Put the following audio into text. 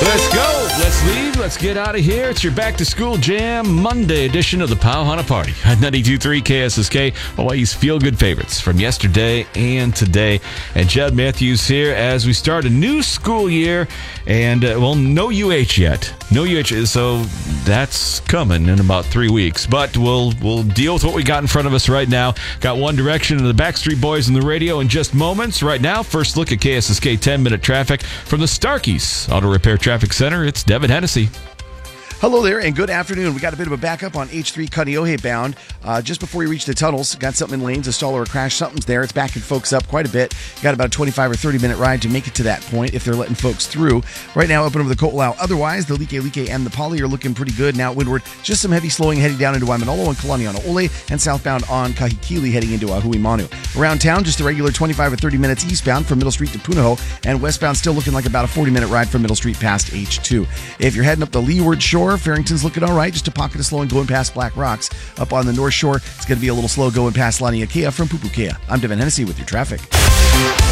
Let's go. Let's leave. Let's get out of here. It's your Back to School Jam Monday edition of the Powhana Party at 92.3 KSSK, Hawaii's feel-good favorites from yesterday and today. And Chad Matthews here as we start a new school year. And, no UH yet. No UH, so that's coming in about 3 weeks. But we'll deal with what we got in front of us right now. Got One Direction and the Backstreet Boys on the radio in just moments. Right now, first look at KSSK 10-minute traffic from the Starkeys Auto Repair Traffic Center. It's Devin Hennessy. Hello there and good afternoon. We got a bit of a backup on H3 Kaneohe bound. Just before you reach the tunnels, got something in lanes, a stall or a crash. Something's there. It's backing folks up quite a bit. Got about a 25 or 30 minute ride to make it to that point if they're letting folks through. Right now, up over the Ko'olau. Otherwise, the Like and the Poly are looking pretty good. Now windward, just some heavy slowing heading down into Waimanalo and Kalani on Ole, and southbound on Kahikili heading into Ahuimanu. Around town, just a regular 25 or 30 minutes eastbound from Middle Street to Punahou, and westbound still looking like about a 40 minute ride from Middle Street past H2. If you're heading up the leeward shore, Farrington's looking all right, just a pocket of slowing going past Black Rocks. Up on the North Shore, it's going to be a little slow going past Laniakea from Pupukea. I'm Devin Hennessy with your traffic.